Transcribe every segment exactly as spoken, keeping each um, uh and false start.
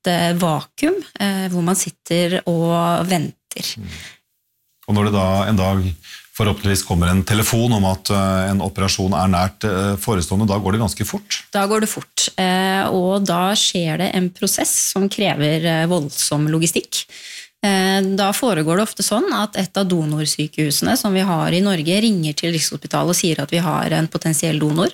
et vakuum hvor man sitter og venter. Og når det da en dag forhåpentligvis kommer en telefon om at en operasjon er nært forestående, da går det ganske fort? Da går det fort, og da skjer det en prosess som krever voldsom logistikk. Da foregår det ofte sånn at et av donorsykehusene som vi har i Norge ringer til Rikshospitalet og sier at vi har en potensiell donor.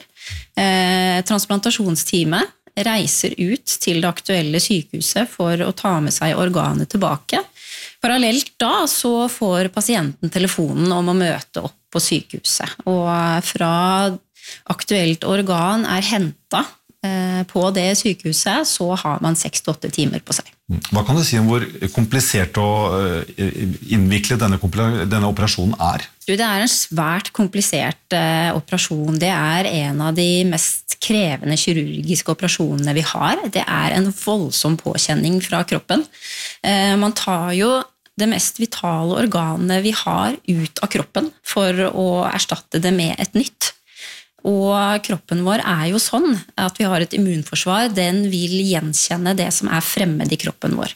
Transplantasjonsteamet reiser ut til det aktuelle sykehuset for å ta med seg organet tilbake. Parallelt da så får pasienten telefonen om å møte opp på sykehuset, og fra aktuelt organ er hentet på det sykehuset, så har man seks til åtte timer på seg. Hva kan du si om hvor komplisert og innviklet denne, denne operasjonen er? Det er en svært komplisert operasjon. Det er en av de mest krevende kirurgiske operasjonene vi har. Det er en voldsom påkjenning fra kroppen. Man tar jo det mest vitale organet vi har ut av kroppen for å erstatte det med et nytt. Og kroppen vår er jo sånn at vi har et immunforsvar, den vil gjenkjenne det som er fremmed i kroppen vår.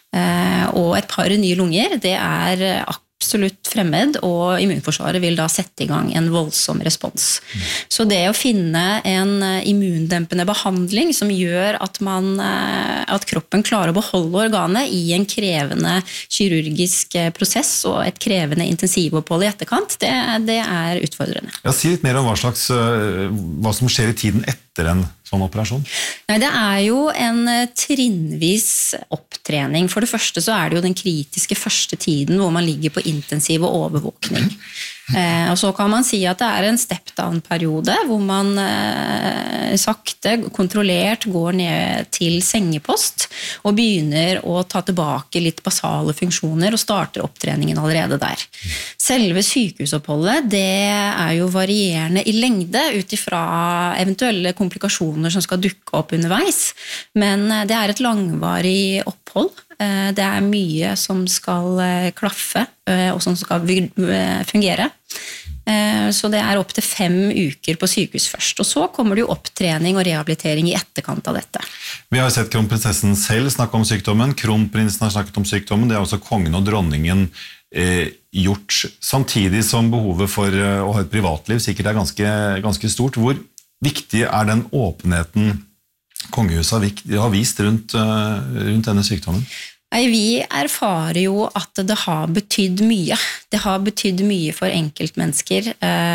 Og et par nye lunger, det er absolutt fremmed, og immunforsvaret vil da sette i gang en voldsom respons. Så det å finne en immundempende behandling som gjør at, man, at kroppen klarer å beholde organet i en krevende kirurgisk prosess og et krevende intensivopphold i etterkant, det, det er utfordrende. Ja, si litt mer om hva slags, hva som skjer i tiden etter en sånn operasjon? Nei, det er jo en trinnvis opptrening. For det første så er det jo den kritiske første tiden hvor man ligger på intensiv og overvåkning. Eh, og så kan man si at det er en step-down-periode hvor man eh, sakte, kontrollert går ned til sengepost og begynner å ta tilbake litt basale funksjoner og starter opptreningen allerede der. Selve sykehusoppholdet, det er jo varierende i lengde utifra eventuelle komplikasjoner som skal dukke opp underveis, men det er et langvarig opphold. Det er mye som skal klaffe og som skal fungere. Så det er opp til fem uker på sykehus først, og så kommer det jo opptrening og rehabilitering i etterkant av dette. Vi har sett kronprinsessen selv snakke om sykdommen, kronprinsen har snakket om sykdommen, det har også kongen og dronningen eh, gjort, samtidig som behovet for å ha et privatliv sikkert er ganske, ganske stort. Hvor viktig er den åpenheten kongehuset har vist rundt, rundt denne sykdommen? Nei, vi erfarer jo at det har betydd mye. Det har betydd mye for enkeltmennesker,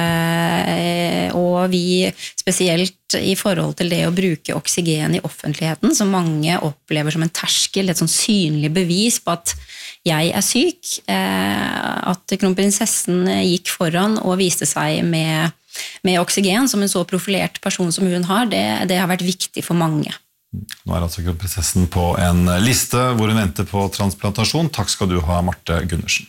og vi spesielt i forhold til det å bruke oksygen i offentligheten, som mange opplever som en terskel, et sånn synlig bevis på at jeg er syk, at kronprinsessen gikk foran og viste seg med, med oksygen som en så profilert person som hun har, det, det har vært viktig for mange. Nå er altså kronprinsessen på en liste hvor hun venter på transplantasjon. Takk skal du ha, Marte Gundersen.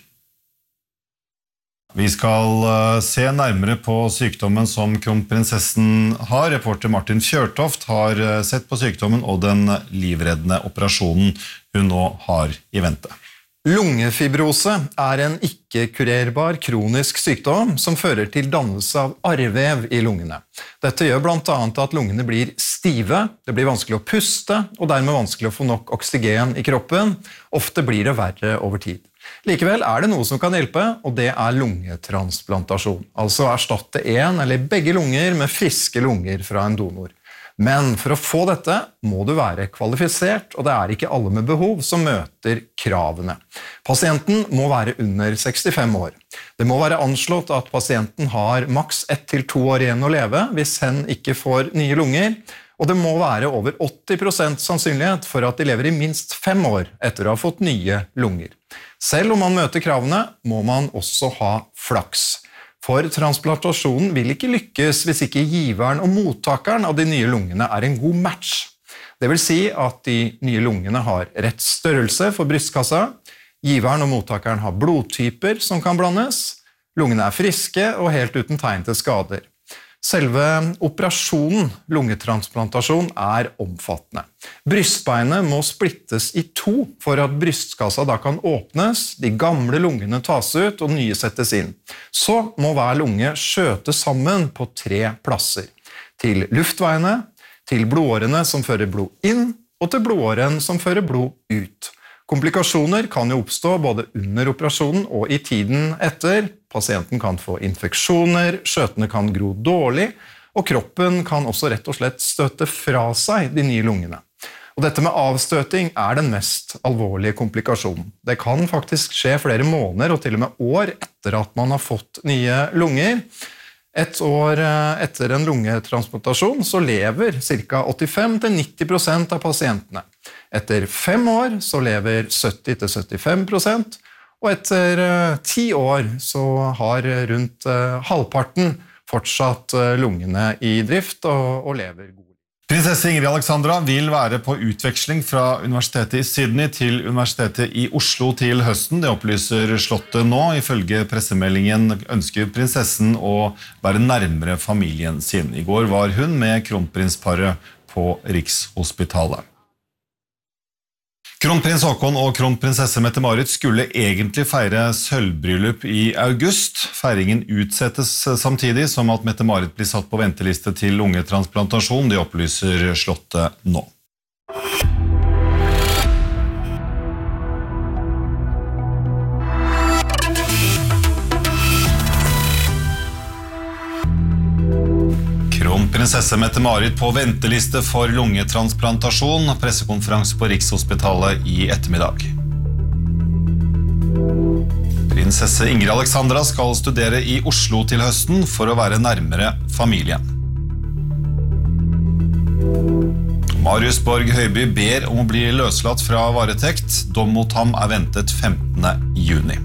Vi skal se nærmere på sykdommen som kronprinsessen har. Reporter Martin Fjørtoft har sett på sykdommen og den livreddende operasjonen hun nå har i vente. Lungefibrose er en ikke-kurerbar kronisk sykdom som fører til dannelse av arrvev i lungene. Dette gjør blant annet at lungene blir stive, det blir vanskelig å puste, og dermed vanskelig å få nok oksygen i kroppen. Ofte blir det verre over tid. Likevel er det noe som kan hjelpe, og det er lungetransplantasjon. Altså erstatte en eller begge lunger med friske lunger fra en donor. Men for å få dette må du være kvalifisert, og det er ikke alle med behov som møter kravene. Pasienten må være under sekstifem år. Det må være anslått at pasienten har maks ett til to år igjen å leve hvis hen ikke får nye lunger, og det må være over åtti prosent sannsynlighet for at de lever i minst fem år etter å ha fått nye lunger. Selv om man møter kravene, må man også ha flaks. For transplantasjonen vil ikke lykkes hvis ikke giveren og mottakeren av de nye lungene er en god match. Det vil si at de nye lungene har rett størrelse for brystkassa, giveren og mottakeren har blodtyper som kan blandes, lungene er friske og helt uten tegn til skader. Selve operasjonen, lungetransplantasjon, er omfattende. Brystbeinet må splittes i to for at brystkassa da kan åpnes, de gamle lungene tas ut og nye settes inn. Så må hver lunge skjøtes sammen på tre plasser. Til luftveiene, til blodårene som fører blod inn, og til blodåren som fører blod ut. Komplikasjoner kan jo oppstå både under operasjonen og i tiden etter. Pasienten kan få infeksjoner, skjøtene kan gro dårlig, og kroppen kan også rett og slett støte fra seg de nye lungene. Og dette med avstøting er den mest alvorlige komplikasjonen. Det kan faktisk skje flere måneder og til og med år etter at man har fått nye lunger. Et år etter en lungetransplantasjon så lever ca. åttifem til nitti prosent av pasientene. Etter fem år så lever sytti til syttifem prosent, og etter ti år så har rundt halvparten fortsatt lungene i drift og, og lever god. Prinsesse Ingrid Alexandra vil være på utveksling fra Universitetet i Sydney til Universitetet i Oslo til høsten. Det opplyser slottet nå. Ifølge pressemeldingen ønsker prinsessen å være nærmere familien sin. I går var hun med kronprinsparet på Rikshospitalet. Kronprins Haakon og kronprinsesse Mette-Marit skulle egentlig feire sølvbryllup i august. Feiringen utsettes samtidig som at Mette-Marit blir satt på venteliste til lungetransplantasjon. Det opplyser slottet nå. Prinsesse Mette-Marit på venteliste for lungetransplantasjon. Pressekonferanse på Rikshospitalet i ettermiddag. Prinsesse Ingrid Alexandra skal studere i Oslo til høsten for å være nærmere familien. Marius Borg Høiby ber om å bli løslatt fra varetekt. Dom mot ham er ventet femtende juni.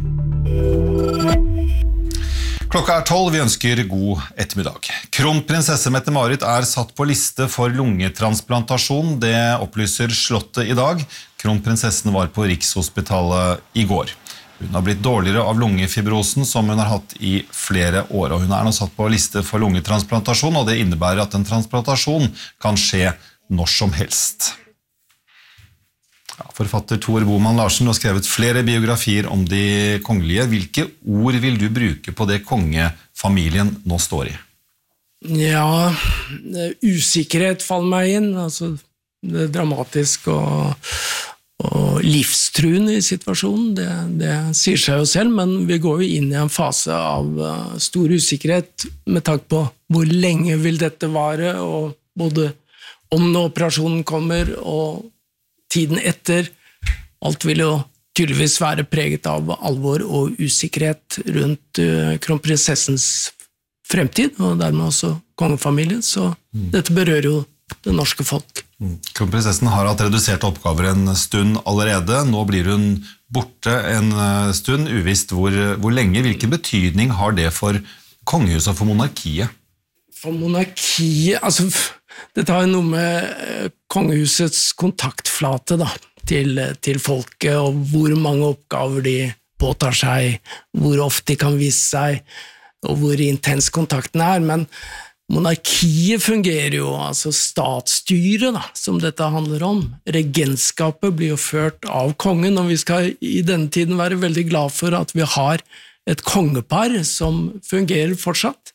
Klokka er tolv, vi ønsker god ettermiddag. Kronprinsesse Mette-Marit er satt på liste for lungetransplantasjon. Det opplyser slottet i dag. Kronprinsessen var på Rikshospitalet i går. Hun har blitt dårligere av lungefibrosen som hun har hatt i flere år. Og hun er nå satt på liste for lungetransplantasjon, og det innebærer at en transplantasjon kan skje når som helst. Ja, forfatter Tor Boman Larsen har skrevet flere biografier om de kongelige. Hvilke ord vil du bruke på det kongefamilien nå står i? Ja, usikkerhet faller meg inn. Altså, det er dramatisk og, og livstruende i situasjonen. Det, det sier seg jo selv, men vi går jo inn i en fase av stor usikkerhet med tanke på hvor lenge vil dette vare, og både om når operasjonen kommer og tiden etter. Alt vil jo tydeligvis være preget av alvor og usikkerhet rundt uh, kronprinsessens fremtid, og dermed også kongefamilien, så mm. dette berører jo det norske folk. Mm. Kronprinsessen har hatt reduserte oppgaver en stund allerede. Nå blir hun borte en stund, uvisst hvor, hvor lenge. Hvilken betydning har det for kongehuset og for monarkiet? For monarkiet, altså dette har jo noe med kongehusets kontaktflate da, til, til folket, og hvor mange oppgaver de påtar seg, hvor ofte de kan vise seg, og hvor intens kontakten er. Men monarkiet fungerer jo, altså statsstyret da, som dette handler om. Regentskapet blir jo ført av kongen, og vi skal i denne tiden være veldig glad for at vi har et kongepar som fungerer fortsatt,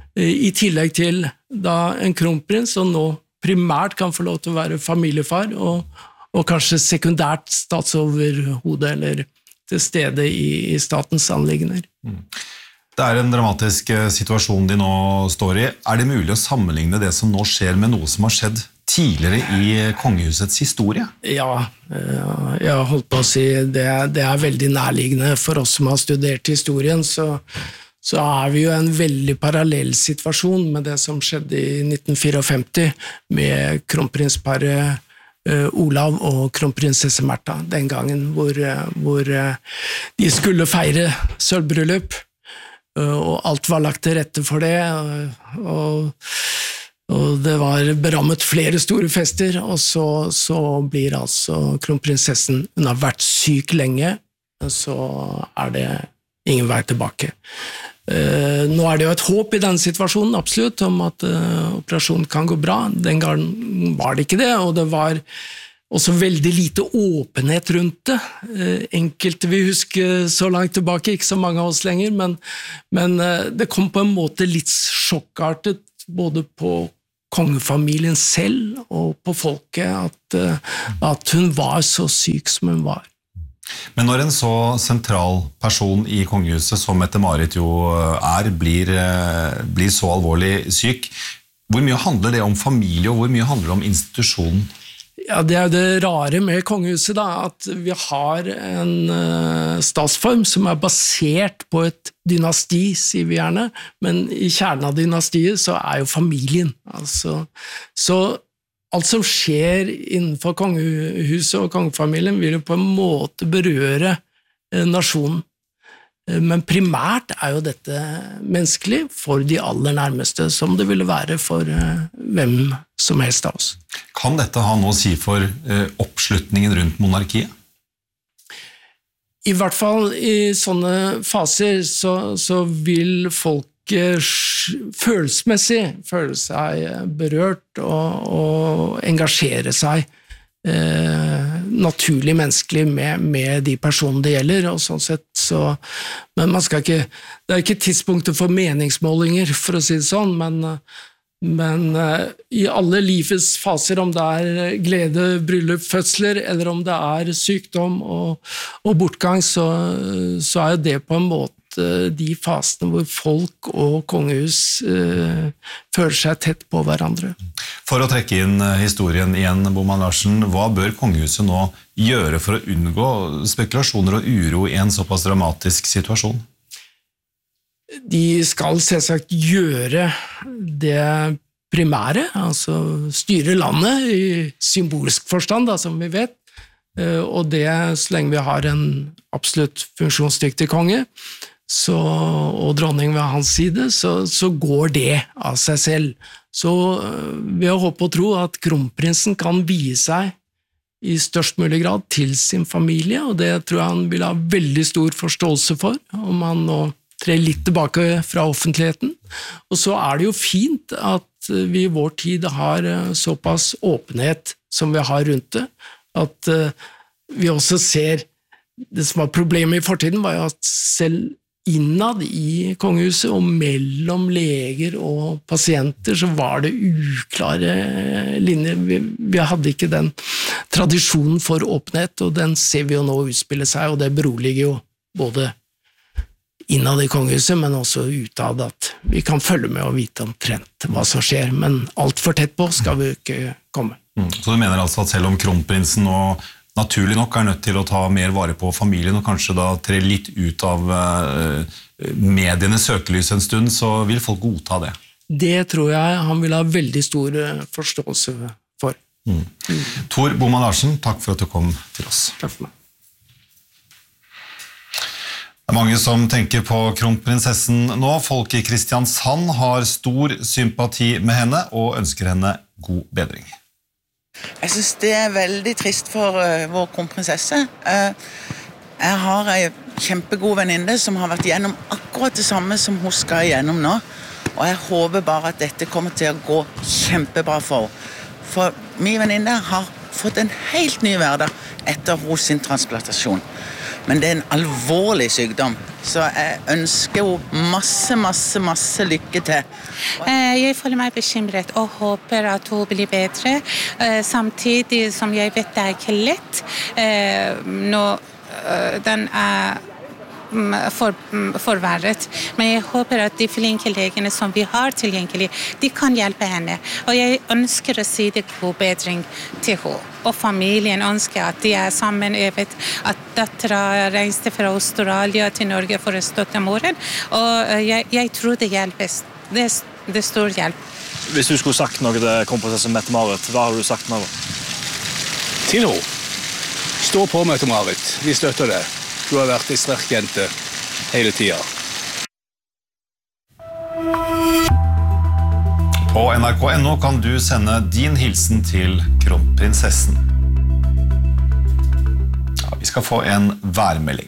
i tillegg til da en kronprins, som nå primært kan få lov til å være familiefar, og, og kanskje sekundært statsoverhode, eller til stede i, i statens anliggender. Mm. Det er en dramatisk situasjon de nå står i. Er det mulig å sammenligne det som nå skjer med noe som har skjedd tidligere i kongehusets historie? Ja, jeg holdt på å si det, det er veldig nærliggende for oss som har studert historien, så så er vi jo en veldig parallell situasjon med det som skjedde i nitten femtifire med kronprinsparet uh, Olav og kronprinsesse Märtha den gangen, hvor, uh, hvor uh, de skulle feire sølvbryllup, uh, og alt var lagt til rette for det, uh, og, og det var berammet flere store fester, og så, så blir altså kronprinsessen, hun har vært syk lenge, så er det ingen vei tilbake. Uh, nå er det jo et håp i denne situasjonen, absolutt, om at uh, operasjonen kan gå bra. Den gangen var det ikke det, og det var også veldig lite åpenhet rundt det. Uh, enkelte vi husker så langt tilbake, ikke så mange av oss lenger, men, men uh, det kom på en måte litt sjokkartet, både på kongefamilien selv og på folket at, at hun var så syk som hun var. Men når en så sentral person i kongehuset som Mette-Marit jo er, blir, blir så alvorlig syk, hvor mye handler det om familie, og hvor mye handler det om institusjonen? Ja, det er det rare med kongehuset da, at vi har en uh, statsform som er basert på et dynasti, sier vi gjerne, men i kjernen av dynastiet så er jo familien. Altså, så alt som skjer innenfor kongehuset og kongefamilien vil jo på en måte berøre uh, nasjonen. Men primært er jo dette menneskelig for de aller nærmeste, som det ville være for uh, hvem som helst av oss. Kan dette ha noe å si for uh, oppslutningen rundt monarkiet? I hvert fall i sånne faser så, så vil folk uh, følelsesmessig føle seg berørt og, og engasjere seg Eh, naturlig menneskelig med, med de personene det gjelder, og sånn sett så, men man skal ikke, det er ikke tidspunktet for meningsmålinger, for å si det sånn, men, men eh, i alle livets faser, om det er glede, bryllup, fødsler, eller om det er sykdom og, og bortgang, så, så er det på en måte de fasene hvor folk og kongehus eh, føler seg tett på hverandre. For å trekke inn historien igjen, Boman Larsen, hva bør kongehuset nå gjøre for å unngå spekulasjoner og uro i en såpass dramatisk situasjon? De skal selvsagt gjøre det primære, altså styre landet i symbolsk forstand, da, som vi vet, og det så lenge vi har en absolutt funksjonsdyktig konge, så, og dronning ved hans side, så, så går det av seg selv. Så ved å håpe og tro at kronprinsen kan vie seg i størst mulig grad til sin familie, og det tror jeg han vil ha veldig stor forståelse for, om han nå trer litt tilbake fra offentligheten. Og så er det jo fint at vi i vår tid har såpass åpenhet som vi har rundt det, at vi også ser det som var problemet i fortiden, var jo at selv innad i kongehuset og mellom leger og pasienter så var det uklare linjer. Vi, vi hadde ikke den tradisjonen for åpenhet, og den ser vi jo nå utspille seg, og det beroliger jo både innad i kongehuset, men også utad at vi kan følge med og vite omtrent hva som skjer, men alt for tett på skal vi ikke komme. Mm. Så du mener altså at selv om kronprinsen og naturlig nok er nødt til å ta mer vare på familien, og kanskje da tre litt ut av uh, medienes søkelys en stund, så vil folk godta det? Det tror jeg han vil ha veldig stor forståelse for. Mm. Mm. Tor Boman Larsen, takk for at du kom til oss. Takk for meg. Det er mange som tenker på kronprinsessen nå. Folk i Kristiansand har stor sympati med henne, og ønsker henne god bedring. Jeg synes det er veldig trist for uh, vår kronprinsesse. Uh, jeg har en kjempegod venninne som har vært gjennom akkurat det samme som hun skal gjennom nå. Og jeg håper bare at dette kommer til å gå kjempebra for henne. For min venninne har fått en helt ny hverdag etter hos sin transplantasjon. Men det er en alvorlig sykdom, så jeg ønsker henne masse, masse, masse lykke til. Jeg føler meg bekymret og håper at hun blir bedre, samtidig som jeg vet det er ikke lett når den er for, forverret. Men jeg håper at de flinke legene som vi har tilgjengelig, de kan hjelpe henne. Og jeg ønsker å si det god bedring til henne. Og familien ønsker at de er sammen. Jeg vet at datteren reiste fra Australia til Norge for å støtte moren, og jeg, jeg tror det hjelpes. Det, det er stor hjelp. Hvis du skulle sagt noe til kronprinsessen Mette-Marit, hva har du sagt nå? Til henne. Stå på, Mette-Marit. Vi støtter det. Du har vært en sterk jente hele tiden. På N R K punktum N O kan du sende din hilsen til kronprinsessen. Ja, vi skal få en værmelding.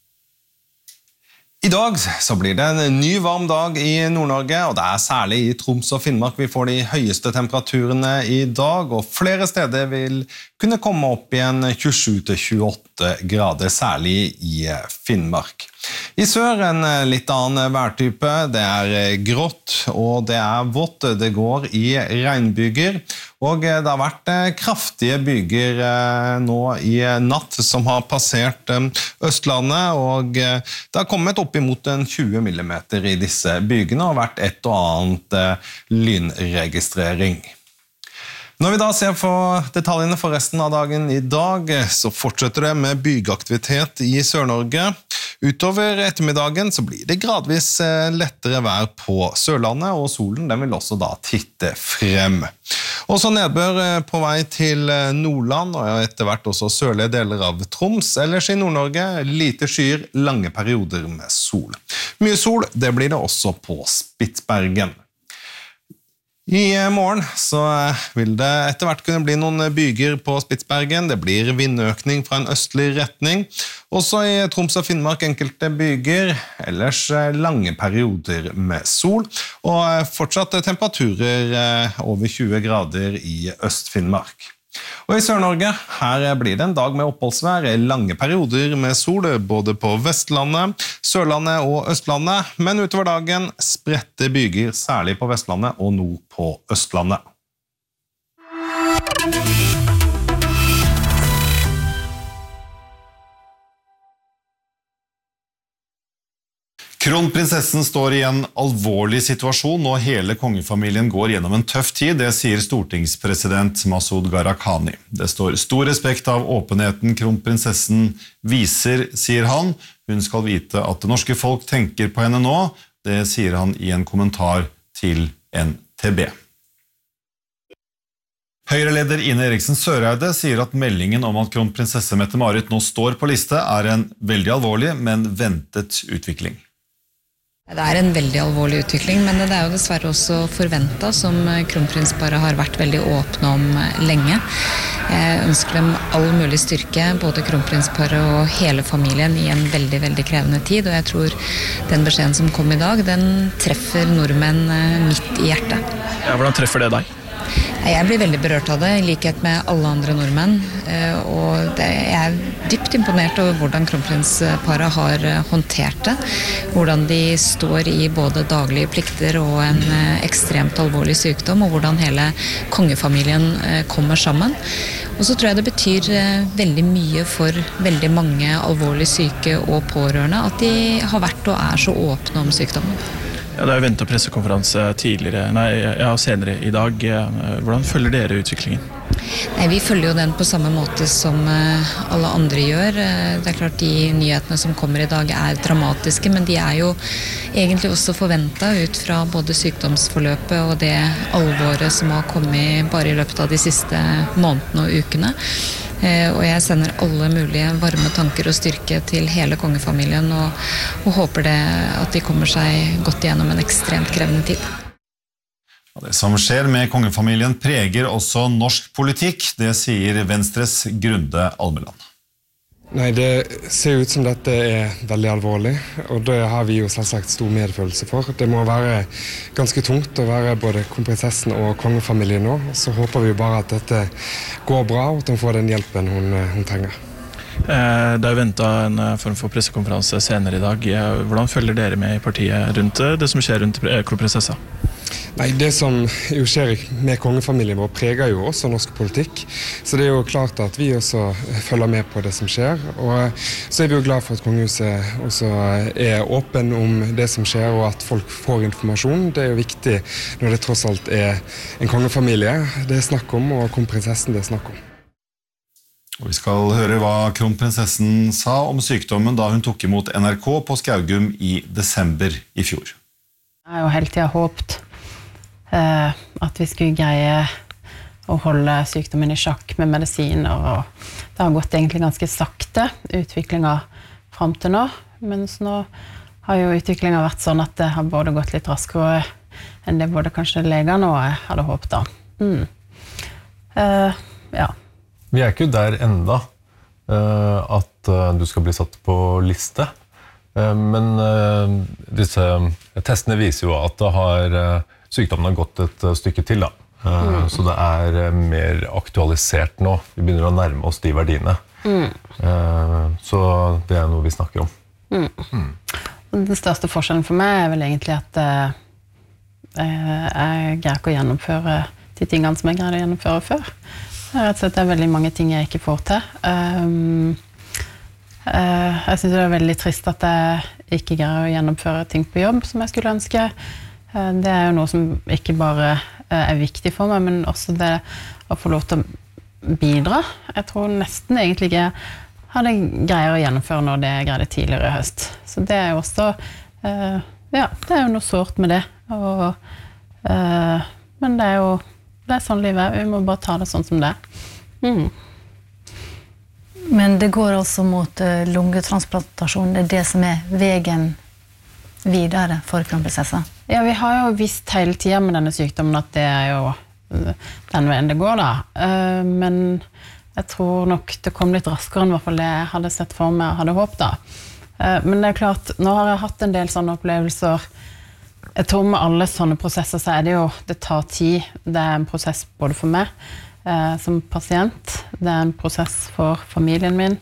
I dag så blir det en ny varm dag i Nord-Norge, og det er særlig i Troms og Finnmark vi får de høyeste temperaturene i dag, og flere steder vil kunne komme opp i en tjuesju til tjueåtte grader, særlig i Finnmark. I sør en litt annen værtype, det er grått og det er vått, det går i regnbyger, og det har vært kraftige byger nå i natt som har passert Østlandet, og det har kommet opp imot tjue millimeter i disse bygene og vært et og annet lynregistrering. Når vi da ser på detaljene for resten av dagen i dag, så fortsetter det med bygeaktivitet i Sør-Norge. Utover ettermiddagen så blir det gradvis lettere vær på Sørlandet, og solen den vil også da titte frem. Også nedbør på vei til Nordland, og etter hvert også sørlige deler av Troms. Ellers i Nord-Norge, lite skyer, lange perioder med sol. Mye sol, det blir det også på Spitsbergen. I morgen så vil det etter hvert kunne bli noen byger på Spitsbergen. Det blir vindøkning fra en østlig retning. Også i Troms og Finnmark enkelte byger, ellers lange perioder med sol, og fortsatt temperaturer over tjue grader i Øst-Finnmark. Og i Sør-Norge, her blir det en dag med oppholdsvær, lange perioder med sol, både på Vestlandet, Sørlandet og Østlandet, men utover dagen spredte byger, særlig på Vestlandet og nord på Østlandet. Kronprinsessen står i en alvorlig situasjon, og hele kongefamilien går gjennom en tøff tid, det sier stortingspresident Masud Gharahkhani. Det står stor respekt av åpenheten kronprinsessen viser, sier han. Hun skal vite at det norske folk tenker på henne nå, det sier han i en kommentar til N T B. Høyreleder Ine Eriksen Søreide sier at meldingen om at kronprinsesse Mette-Marit nå står på liste er en veldig alvorlig, men ventet utvikling. Det er en veldig alvorlig utvikling, men det er jo dessverre også forventet, som kronprinsparet har vært veldig åpne om lenge. Jeg ønsker dem all mulig styrke, både kronprinsparet og hele familien, i en veldig, veldig krevende tid, og jeg tror den beskjeden som kom i dag, den treffer nordmenn midt i hjertet. Ja, hvordan treffer det deg? Jeg blir veldig berørt av det, i likhet med alle andre nordmenn, og det, jeg er dypt imponert over hvordan kronprinsparet har håndtert det, hvordan de står i både daglige plikter og en ekstremt alvorlig sykdom, og hvordan hele kongefamilien kommer sammen. Og så tror jeg det betyr veldig mye for veldig mange alvorlig syke og pårørende at de har vært og er så åpne om sykdommen. Ja, det er jo ventet pressekonferanse tidligere, nei, ja, senere i dag. Hvordan følger dere utviklingen? Nei, vi følger jo den på samme måte som alle andre gjør. Det er klart de nyhetene som kommer i dag er dramatiske, men de er jo egentlig også forventet ut fra både sykdomsforløpet og det alvoret som har kommet bare i løpet av de siste månedene og ukene. Og jeg sender alle mulige varme tanker og styrke til hele kongefamilien og, og håper det at de kommer seg godt gjennom en ekstremt krevende tid. Det som skjer med kongefamilien preger også norsk politikk, det sier Venstres Grunde Almeland. Nei, det ser ut som dette er veldig alvorlig, og det har vi jo selvsagt stor medfølelse for. Det må være ganske tungt å være både kronprinsessen og kongefamilien nå, så håper vi bare at dette går bra, og at hun får den hjelpen hun, hun trenger. Det er ventet en form for pressekonferanse senere i dag. Hvordan følger dere med i partiet rundt det som skjer rundt kronprinsessa? Nei, det som jo skjer med kongefamilien vår preger jo også norsk politikk, så det er jo klart at vi også følger med på det som skjer, og så er vi jo glad for at kongehuset også er åpen om det som skjer, og at folk får informasjon. Det er jo viktig når det tross alt er en kongefamilie det er snakk om, og kronprinsessen det er snakk om. Og vi skal høre hva kronprinsessen sa om sykdommen da hun tok imot N R K på Skaugum i desember i fjor. Jeg har jo hele tiden håpet eh, at vi skulle greie å holde sykdommen i sjakk med medisiner, og det har gått egentlig ganske sakte, utviklingen frem til nå, mens nå har jo utviklingen vært sånn at det har både gått litt raskere enn det både kanskje legene og jeg hadde håpet da. Mm. Eh, ja. Vi er ikke der enda uh, at uh, du skal bli satt på liste, uh, men uh, disse testene viser jo at det har, uh, sykdommen har gått et uh, stykke til da. Uh, så det er uh, mer aktualisert nå. Vi begynner å nærme oss de verdiene. Mm. Uh, så det er noe vi snakker om. Mm. Mm. Den største forskjellen for meg er vel egentlig at uh, jeg greier ikke å gjennomføre de tingene som jeg greide å gjennomføre før. Rett og slett det er veldig mange ting jeg ikke får til. Um, uh, jeg synes det er veldig trist at jeg ikke greier å gjennomføre ting på jobb som jeg skulle ønske. Uh, det er jo noe som ikke bare er viktig for meg, men også det å få lov til å bidra. Jeg tror nesten egentlig ikke jeg hadde greier å gjennomføre når det jeg greide tidligere i høst. Så det er jo også, uh, ja, det er jo noe sårt med det. Og, uh, men det er jo, det er sånn livet er. Vi må bare ta det sånn som det er. Mm. Men det går altså mot uh, lungetransplantasjon. Det er det som er veien videre for kronprinsessa. Ja, vi har jo visst hele tiden med denne sykdommen at det er jo den veien det går da. Men jeg tror nok det kom litt raskere enn i hvert fall det jeg hadde sett for meg og hadde håpet da. Men det er klart, nå har jeg hatt en del sånne opplevelser. Jeg tror med alle sånne prosesser så er det jo, det tar tid. Det er en prosess både for meg som pasient. Det er en prosess for familien min.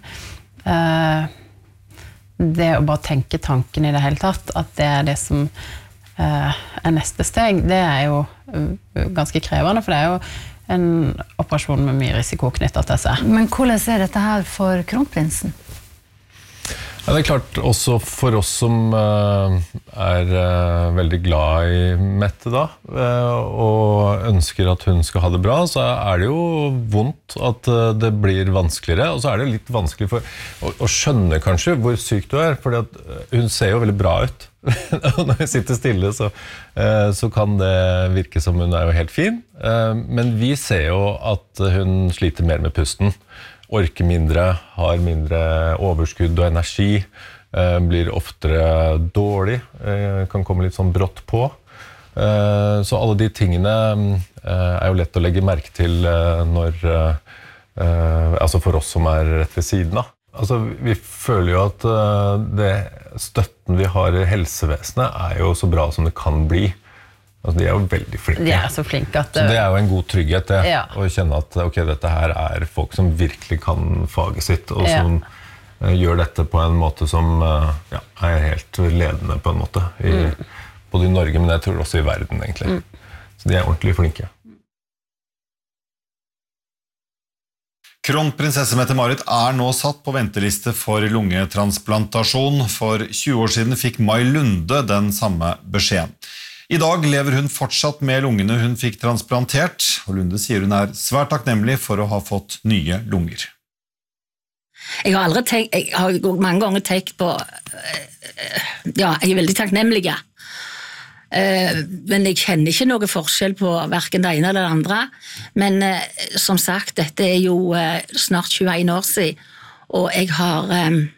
Det å bare tenke tanken i det hele tatt, at det er det som uh, er neste steg, det er jo uh, ganske krevende, for det er jo en operasjon med mye risiko knyttet til seg. Men hvordan er dette her for kronprinsen? Ja, det er klart, også for oss som uh, er uh, veldig glad i Mette da, uh, og ønsker at hun skal ha det bra, så er det jo vondt at uh, det blir vanskeligere, og så er det litt vanskelig for å, å skjønne kanskje hvor syk du er, fordi at uh, hun ser jo veldig bra ut. Når hun sitter stille, så, uh, så kan det virke som hun er jo helt fin, uh, men vi ser jo at hun sliter mer med pusten. Orker mindre, har mindre overskudd og energi, eh, blir oftere dårlig, eh, kan komme litt sånn brått på. Eh, så alle de tingene eh, er jo lett å legge merke til eh, når, eh, altså for oss som er rett ved siden av. Altså, vi føler jo at eh, det støtten vi har i helsevesenet er jo så bra som det kan bli. Altså, de er jo veldig flinke. De er så flinke at... Så det er jo en god trygghet det, ja. Å kjenne at ok, dette her er folk som virkelig kan faget sitt, og ja. som uh, gjør dette på en måte som uh, ja, er helt ledende på en måte, i, mm. både i Norge, men jeg tror også i verden egentlig. Mm. Så de er ordentlig flinke. Kronprinsesse Mette-Marit er nå satt på venteliste for lungetransplantasjon. For tjue år siden fikk Mai Lunde den samme beskjeden. I dag lever hun fortsatt med lungene hun fikk transplantert, og Lunde sier hun er svært takknemlig for å ha fått nye lunger. Jeg har aldri tenkt, jeg har mange ganger tenkt på, ja, jeg er veldig takknemlig, men jeg kjenner ikke noe forskjell på hverken det ene eller det andre, men som sagt, dette er jo snart tjueen år siden, og jeg har,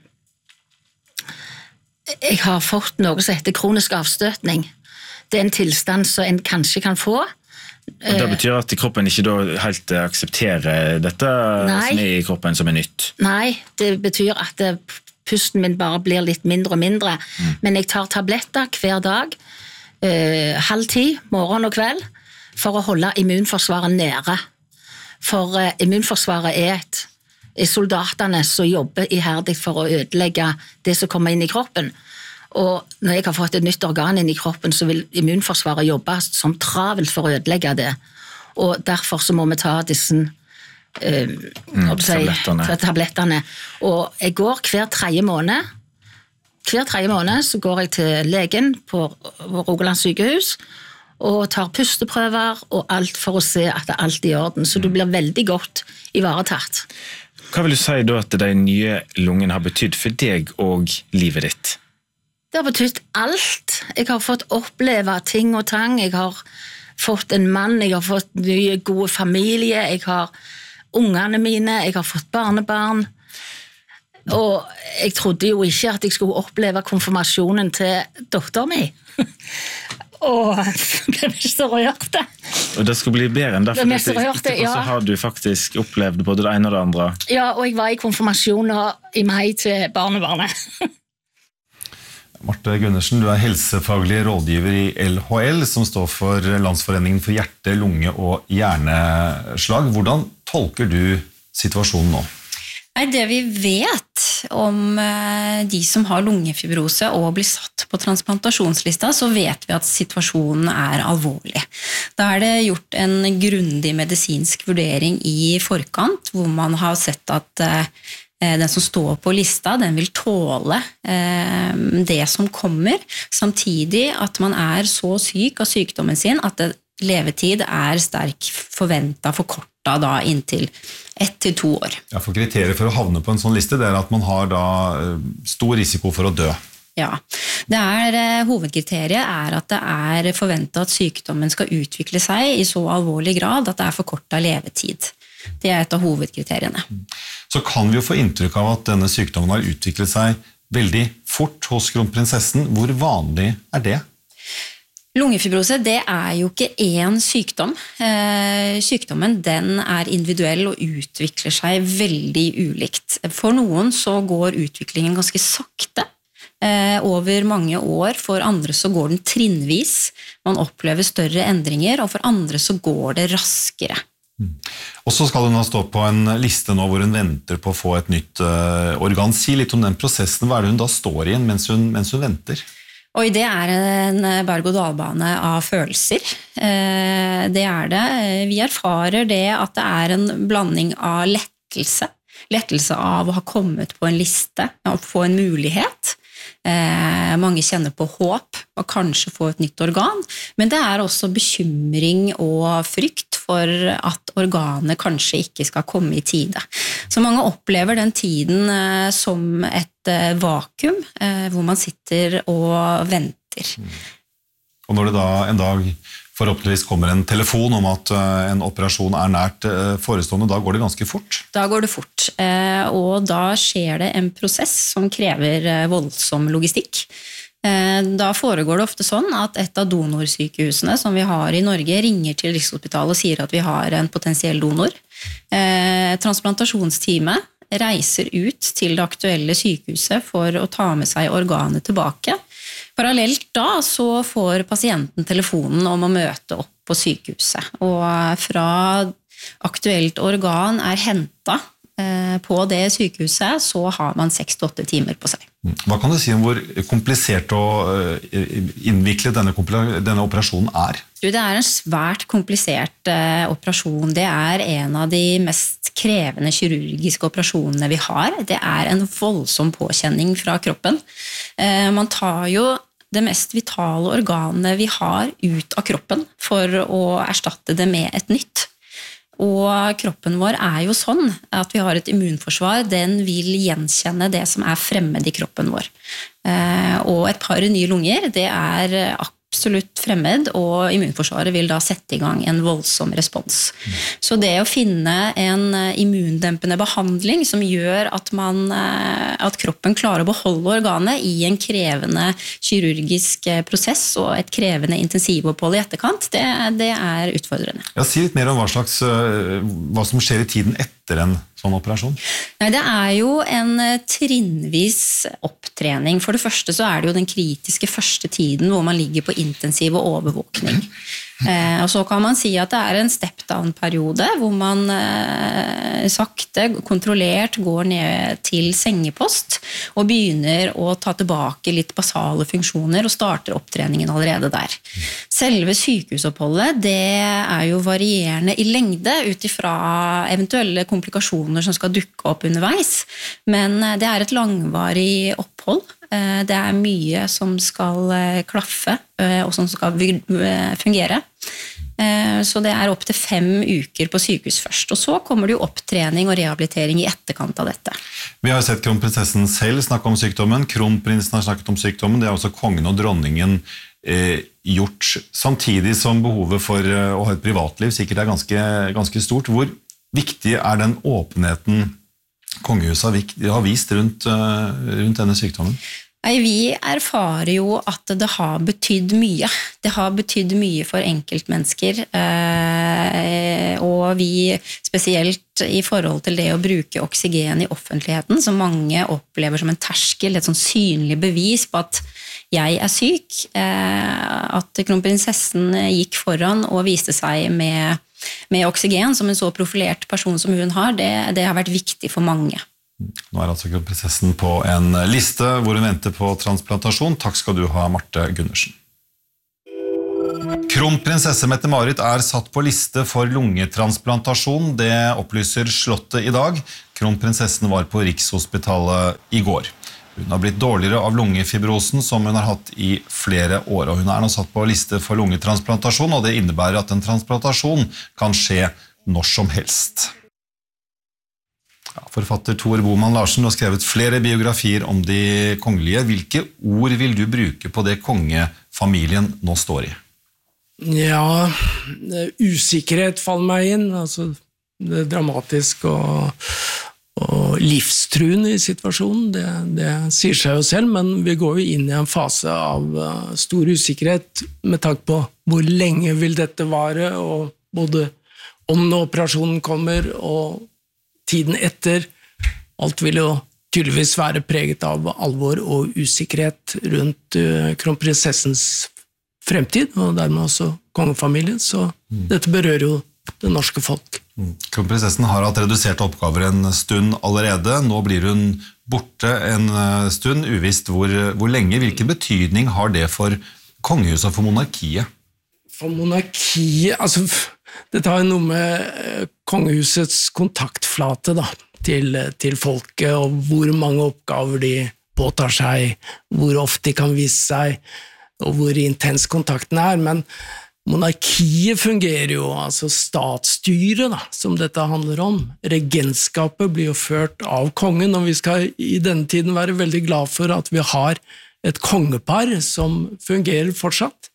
jeg har fått noe som heter kronisk avstøtning. Det er en tilstand som en kanskje kan få. Det betyr at kroppen ikke da helt aksepterer dette Nei. Som er i kroppen som er nytt? Nei, det betyr at pusten min bare blir litt mindre og mindre. Mm. Men jeg tar tabletter hver dag, eh, halv ti, morgen og kveld, for å holde immunforsvaret nede. For eh, immunforsvaret er, et, er soldatene som jobber iherdig for å ødelegge det som kommer inn i kroppen. Og når jeg har fått et nytt organ inn i kroppen, så vil immunforsvaret jobbe som travelt for å ødelegge det. Og derfor så må vi ta disse uh, mm, tablettene. tablettene. Og jeg går hver tredje måned, hver tredje måned så går jeg til legen på Rogaland sykehus, og tar pusteprøver og alt for å se at alt er i orden. Så du blir veldig godt ivaretatt. Hva vil du si da at de nye lungene har betydd for deg og livet ditt? Det har betydd alt. Jeg har fått oppleve ting og tang. Jeg har fått en mann, jeg har fått nye gode familie, jeg har ungene mine, jeg har fått barnebarn. Og jeg trodde jo ikke at jeg skulle oppleve konfirmasjonen til datteren min. Og det ble så rørt det. Og det skal bli bedre enn det, for det rørte, ja. Så har du faktisk opplevd både det ene og det andre. Ja, og jeg var i konfirmasjonen i mai til barnebarnet. Marte Gundersen, du er helsefaglig rådgiver i L H L, som står for Landsforeningen for hjerte, lunge og hjerneslag. Hvordan tolker du situasjonen nå? Nei, det vi vet om de som har lungefibrose og blir satt på transplantasjonslista, så vet vi at situasjonen er alvorlig. Da er det gjort en grundig medisinsk vurdering i forkant, hvor man har sett at den som står på lista, den vil tåle eh, det som kommer, samtidig at man er så syk av sykdommen sin at det, levetid er sterk forventet forkortet da inntil ett til to år. Ja, for kriteriet for å havne på en sånn liste, det er at man har da stor risiko for å dø. Ja, det er, hovedkriteriet er at det er forventet at sykdommen skal utvikle seg i så alvorlig grad at det er forkortet levetid. Det er et av hovedkriteriene. Så kan vi jo få inntrykk av at denne sykdommen har utviklet seg veldig fort hos kronprinsessen. Hvor vanlig er det? Lungefibrose, det er jo ikke én sykdom. Sykdommen den er individuell og utvikler seg veldig ulikt. For noen så går utviklingen ganske sakte over mange år, for andre så går den trinnvis. Man opplever større endringer, og for andre så går det raskere. Og så skal hun da stå på en liste nå hvor hun venter på å få et nytt uh, organ. Si litt om den prosessen. Hva er det hun da står i mens hun, mens hun venter? Oi, det er en berg-og-dal-bane av følelser. Uh, det er det. Vi erfarer det at det er en blanding av lettelse. Lettelse av å ha kommet på en liste, å få en mulighet. Eh, mange kjenner på håp og kanskje få et nytt organ, men det er også bekymring og frykt for at organet kanskje ikke skal komme i tide. Så mange opplever den tiden eh, som et eh, vakuum, eh, hvor man sitter og venter. Og når det da en dag forhåpentligvis kommer en telefon om at en operasjon er nært forestående, da går det ganske fort? Da går det fort, og da skjer det en prosess som krever voldsom logistikk. Da foregår det ofte sånn at et av donorsykehusene som vi har i Norge ringer til Rikshospitalet og sier at vi har en potensiell donor. Transplantasjonsteamet reiser ut til det aktuelle sykehuset for å ta med seg organet tilbake. Parallelt da så får pasienten telefonen om å møte opp på sykehuset, og fra aktuelt organ er hentet på det sykehuset, så har man seks til åtte timer på seg. Hva kan du si om hvor komplisert og innviklet denne, denne operasjonen er? Det er en svært komplisert operasjon. Det er en av de mest krevende kirurgiske operasjonene vi har. Det er en voldsom påkjenning fra kroppen. Man tar jo det mest vitale organet vi har ut av kroppen for å erstatte det med et nytt. Og kroppen vår er jo sånn at vi har et immunforsvar, den vil gjenkjenne det som er fremmed i kroppen vår. Og et par nye lunger, det er absolutt fremmed, og immunforsvaret vil da sette i gang en voldsom respons. Så det å finne en immundempende behandling som gjør at, man, at kroppen klarer å beholde organet i en krevende kirurgisk prosess og et krevende intensivopphold i etterkant, det, det er utfordrende. Ja, si litt mer om hva, slags, hva som skjer i tiden etter en sånn operasjon? Nei, det er jo en trinnvis opptrening. For det første så er det jo den kritiske første tiden hvor man ligger på intensiv og overvåkning. Eh, og så kan man si at det er en step-down-periode hvor man eh, sakte, kontrollert går ned til sengepost og begynner å ta tilbake litt basale funksjoner og starter opptreningen allerede der. Selve sykehusoppholdet, det er jo varierende i lengde utifra eventuelle komplikasjoner som skal dukke opp underveis, men det er et langvarig opphold. Det er mye som skal klaffe og som skal fungere. Så det er opp til fem uker på sykehus først, og så kommer det jo opptrening og rehabilitering i etterkant av dette. Vi har sett kronprinsessen selv snakke om sykdommen, kronprinsen har snakket om sykdommen, det er også kongen og dronningen eh, gjort, samtidig som behovet for å ha et privatliv sikkert er ganske, ganske stort. Hvor viktig er den åpenheten kongehuset har vist rundt, rundt denne sykdommen? Vi erfarer jo at det har betydd mye. Det har betydd mye for enkeltmennesker, og vi spesielt i forhold til det å bruke oksygen i offentligheten, som mange opplever som en terskel, et sånn synlig bevis på at jeg er syk, at kronprinsessen gikk foran og viste seg med, med oksygen som en så profilert person som hun har, det, det har vært viktig for mange. Nå er altså kronprinsessen på en liste hvor hun venter på transplantasjon. Takk skal du ha, Marte Gundersen. Kronprinsesse Mette-Marit er satt på liste for lungetransplantasjon. Det opplyser Slottet i dag. Kronprinsessen var på Rikshospitalet i går. Hun har blitt dårligere av lungefibrosen som hun har hatt i flere år, og hun er nå satt på liste for lungetransplantasjon, og det innebærer at en transplantasjon kan skje når som helst. Forfatter Tor Boman Larsen har skrevet flere biografier om de kongelige. Hvilke ord vil du bruke på det kongefamilien nå står i? Ja, usikkerhet faller meg inn, altså det er dramatisk og, og livstruende i situasjonen, det, det sier seg jo selv, men vi går jo inn i en fase av stor usikkerhet med tanke på hvor lenge vil dette vare, og både om når operasjonen kommer og tiden etter. Alt vil jo tydeligvis være preget av alvor og usikkerhet rundt uh, kronprinsessens fremtid, og dermed også kongefamilien, så mm. dette berører jo det norske folk. Mm. Kronprinsessen har hatt reduserte oppgaver en stund allerede. Nå blir hun borte en stund, uvisst hvor, hvor lenge. Hvilken betydning har det for kongehuset og for monarkiet? For monarkiet, altså dette har noe med kongehusets kontaktflate da, til, til folket, og hvor mange oppgaver de påtar seg, hvor ofte de kan vise seg, og hvor intens kontakten er. Men monarkiet fungerer jo, altså statsstyret da, som dette handler om. Regentskapet blir jo ført av kongen, og vi skal i denne tiden være veldig glad for at vi har et kongepar som fungerer fortsatt,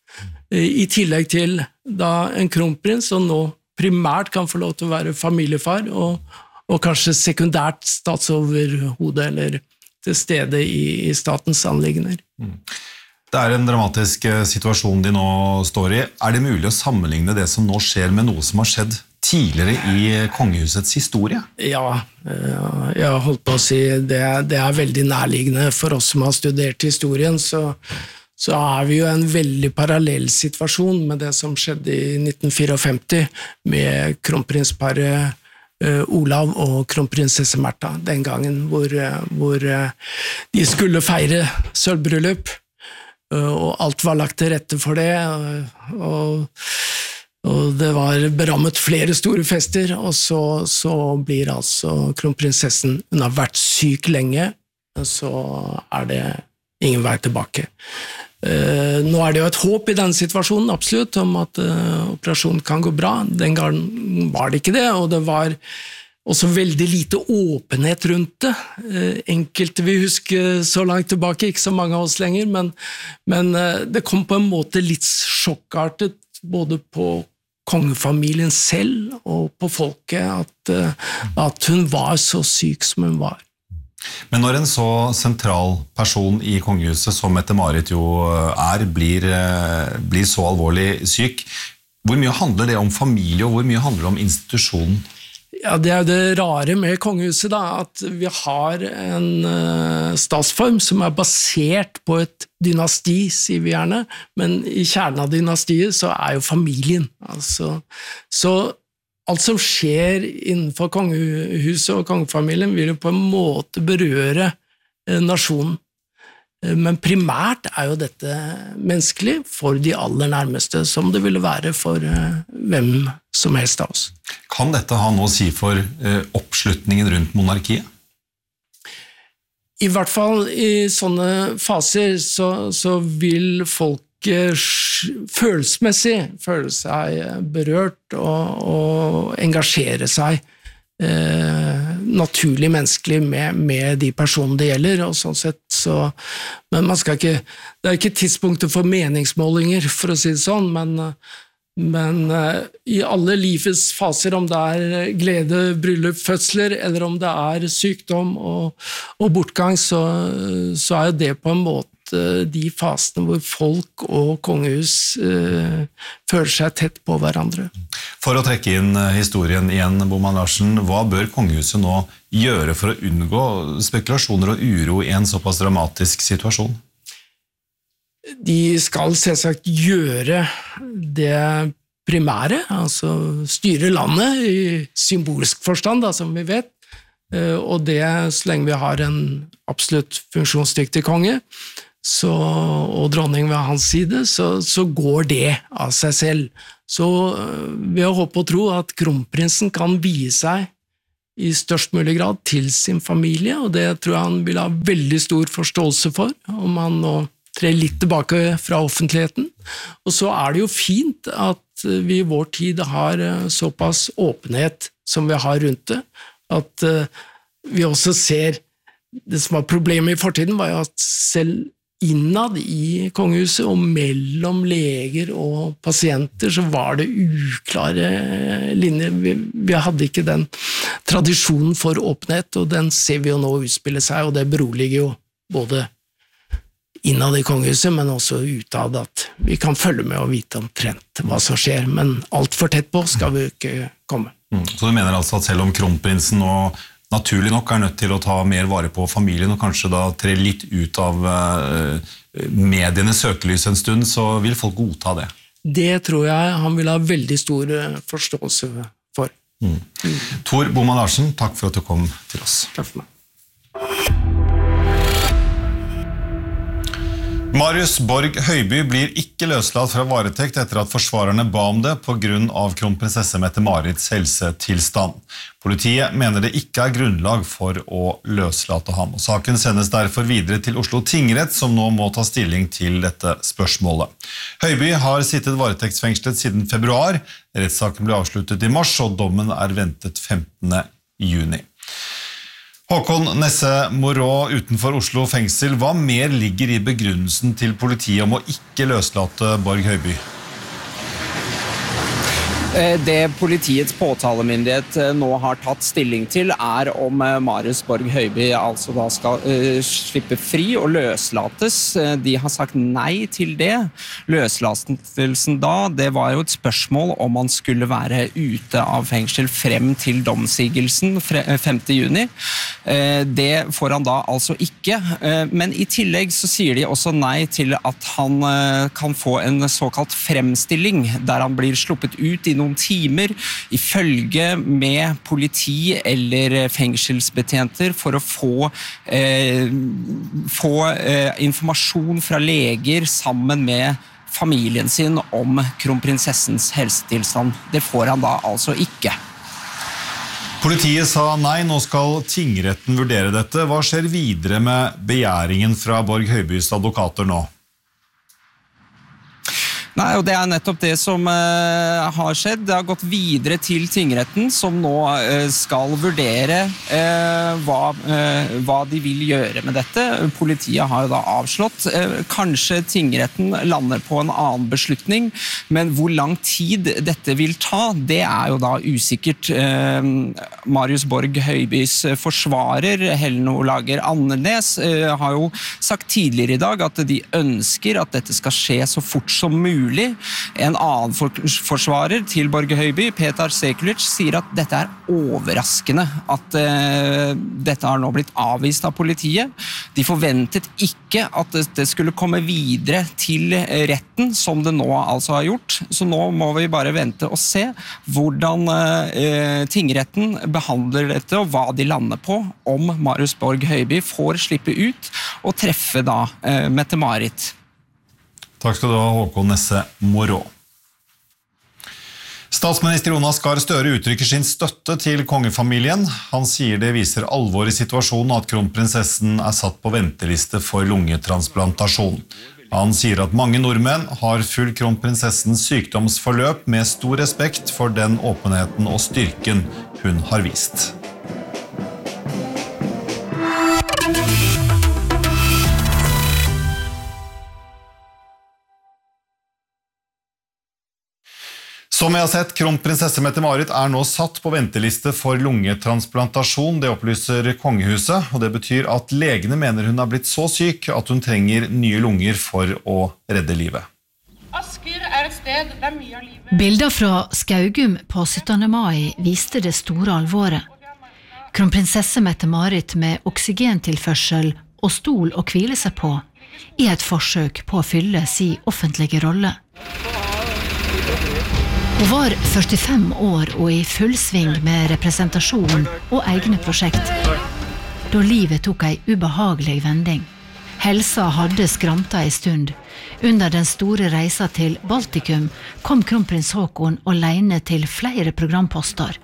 i tillegg til da en kronprins som nå primært kan få lov til å være familiefar og, og kanskje sekundært statsoverhode eller til stede i, i statens anliggender. Det er en dramatisk situasjon de nå står i. Er det mulig å sammenligne det som nå skjer med noe som har skjedd tidligere i kongehusets historie? Ja, jeg har holdt på å si det, det er veldig nærliggende for oss som har studert historien, så så er vi jo en veldig parallell situasjon med det som skjedde i nitten femtifire med kronprinsparet uh, Olav og kronprinsesse Märtha den gangen, hvor, uh, hvor uh, de skulle feire sølvbryllup, uh, og alt var lagt til rette for det, uh, og, og det var berammet flere store fester, og så, så blir altså kronprinsessen, hun har vært syk lenge, så er det ingen vei tilbake. Uh, nå er det jo et håp i denne situasjonen, absolutt, om at uh, operasjonen kan gå bra. Den gangen var det ikke det, og det var også veldig lite åpenhet rundt det. Uh, enkelte vil huske så langt tilbake, ikke så mange av oss lenger, men, men uh, det kom på en måte litt sjokkartet, både på kongefamilien selv og på folket, at, uh, at hun var så syk som hun var. Men når en så sentral person i kongehuset, som Mette-Marit jo er, blir, blir så alvorlig syk, hvor mye handler det om familie, og hvor mye handler det om institusjonen? Ja, det er det rare med kongehuset da, at vi har en uh, statsform som er basert på et dynasti, sier vi gjerne, men i kjernen av dynastiet så er jo familien. Altså, så alt som skjer innenfor kongehuset og kongefamilien vil jo på en måte berøre eh, nasjonen. Men primært er jo dette menneskelig for de aller nærmeste, som det ville være for eh, hvem som helst av oss. Kan dette ha noe å si for eh, oppslutningen rundt monarkiet? I hvert fall i sånne faser så, så vil folk følelsesmessig føle seg berørt og, og engasjere seg eh, naturlig menneskelig med, med de personene det gjelder, og sånn sett så, men man skal ikke, det er ikke tidspunktet for meningsmålinger, for å si det sånn, men, Men uh, i alle livets faser, om det er glede, bryllup, fødsler, eller om det er sykdom og, og bortgang, så, så er jo det på en måte de fasene hvor folk og kongehus uh, føler seg tett på hverandre. For å trekke inn historien igjen, Boman Larsen, hva bør kongehuset nå gjøre for å unngå spekulasjoner og uro i en såpass dramatisk situasjon? De skal selvsagt gjøre det primære, altså styre landet i symbolsk forstand, da, som vi vet, og det så lenge vi har en absolutt funksjonsdyktig konge så, og dronning ved hans side, så, så går det av seg selv. Så vi har håpet og tro at kronprinsen kan vie seg i størst mulig grad til sin familie, og det tror jeg han vil ha veldig stor forståelse for, om han nå tre litt tilbake fra offentligheten. Og så er det jo fint at vi i vår tid har såpass åpenhet som vi har rundt det, at vi også ser det som var problemet i fortiden, var jo at selv innad i kongehuset og mellom leger og pasienter så var det uklare linjer. Vi, vi hadde ikke den tradisjonen for åpenhet, og den ser vi jo nå utspille seg, og det beroliger jo både innad i kongehuset, men også utad at vi kan følge med og vite omtrent hva som skjer, men alt for tett på skal vi ikke komme. Mm. Så du mener altså at selv om kronprinsen nå naturlig nok er nødt til å ta mer vare på familien, og kanskje da tre litt ut av uh, medienes søkelys en stund, så vil folk godta det? Det tror jeg han vil ha veldig stor forståelse for. Mm. Mm. Tor Boman Larsen, takk for at du kom til oss. Takk for meg. Marius Borg Høiby blir ikke løslatt fra varetekt etter at forsvarerne ba om det på grunn av kronprinsesse Mette-Marits helsetilstand. Politiet mener det ikke er grunnlag for å løslate ham, og saken sendes derfor videre til Oslo tingrett, som nå må ta stilling til dette spørsmålet. Høiby har sittet varetektsfengslet siden februar. Rettssaken ble avsluttet i mars, og dommen er ventet femtende juni. Håkon Nesse Morå utenfor Oslo fengsel, hva mer ligger i begrunnelsen til politiet om å ikke løslate Borg Høiby? Det politiets påtalemyndighet nå har tatt stilling til er om Marius Borg Høiby altså da skal uh, slippe fri og løslates. De har sagt nei til det. Løslatelsen da, det var jo et spørsmål om han skulle være ute av fengsel frem til domsigelsen femte juni. Uh, det får han da altså ikke. Uh, men i tillegg så sier de også nei til at han uh, kan få en såkalt fremstilling, der han blir sluppet ut i noen timer i følge med politi eller fengselsbetjenter for å få, eh, få eh, informasjon fra leger sammen med familien sin om kronprinsessens helsetilstand. Det får han da altså ikke. Politiet sa nei, nå skal tingretten vurdere dette. Hva skjer videre med begjæringen fra Borg Høibys advokater nå? Nei, og det er nettopp det som uh, har skjedd. Det har gått videre til tingretten, som nå uh, skal vurdere uh, hva, uh, hva de vil gjøre med dette. Politiet har jo da avslått. Uh, kanskje tingretten lander på en annen beslutning, men hvor lang tid dette vil ta, det er jo da usikkert. Uh, Marius Borg Høibys forsvarer, Helen Olager Andenes, uh, har jo sagt tidligere i dag at de ønsker at dette skal skje så fort som mulig. En annen forsvarer til Borg Høiby, Petar Sekulic, sier at dette er overraskende, at uh, dette har nå blitt avvist av politiet. De forventet ikke at det skulle komme videre til retten, som det nå altså har gjort. Så nå må vi bare vente og se hvordan uh, tingretten behandler dette, og hva de lander på, om Marius Borg Høiby får slippe ut og treffe da uh, Mette-Marit. Takk skal du ha, Håkon Nesse Morå. Statsminister Jonas Gahr Støre uttrykker sin støtte til kongefamilien. Han sier det viser alvor i situasjonen at kronprinsessen er satt på venteliste for lungetransplantasjon. Han sier at mange nordmenn har fulgt kronprinsessens sykdomsforløp med stor respekt for den åpenheten og styrken hun har vist. Som jeg har sett, kronprinsesse Mette-Marit er nå satt på venteliste for lungetransplantasjon, det opplyser kongehuset, og det betyr at legene mener hun har blitt så syk at hun trenger nye lunger for å redde livet. Asker er et sted der mye av livet... Bilder fra Skaugum på syttende mai viste det store alvoret. Kronprinsesse Mette-Marit med oksygentilførsel og stol å hvile seg på, i et forsøk på å fylle sin offentlige rolle. Hun var førtifem år og i full sving med representasjon og egne prosjekt, da livet tok ei ubehagelig vending. Helsa hadde skramta en stund. Under den store reisa til Baltikum kom kronprins Haakon alene til flere programposter.